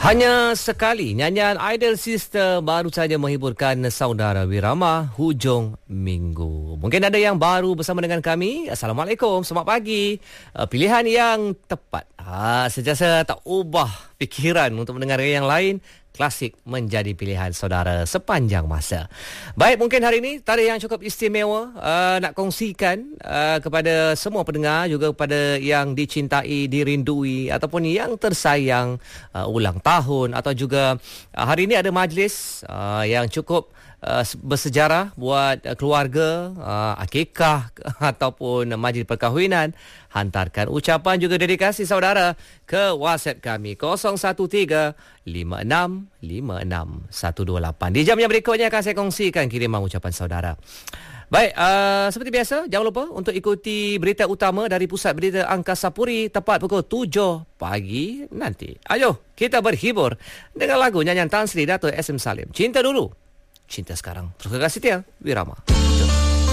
Hanya sekali nyanyian Idol Sister baru saja menghiburkan saudara Wirama hujung minggu. Mungkin ada yang baru bersama dengan kami. Assalamualaikum, selamat pagi. Pilihan yang tepat. Sejasa tak ubah fikiran untuk mendengar yang lain. Klasik menjadi pilihan saudara sepanjang masa. Baik, mungkin hari ini tarikh yang cukup istimewa nak kongsikan kepada semua pendengar, juga kepada yang dicintai, dirindui ataupun yang tersayang, ulang tahun, atau juga hari ini ada majlis yang cukup bersejarah buat keluarga, akikah ataupun majlis perkahwinan. Hantarkan ucapan juga dedikasi saudara ke WhatsApp kami 013-5656-128. Di jam yang berikutnya akan saya kongsikan kiriman ucapan saudara. Baik, seperti biasa, jangan lupa untuk ikuti berita utama dari Pusat Berita Angkasa Puri tepat pukul 7 pagi nanti. Ayo, kita berhibur dengan lagu nyanyian Tan Sri Dato' SM Salim. Cinta dulu, cinta sekarang. Terus kekasih setia, Wirama.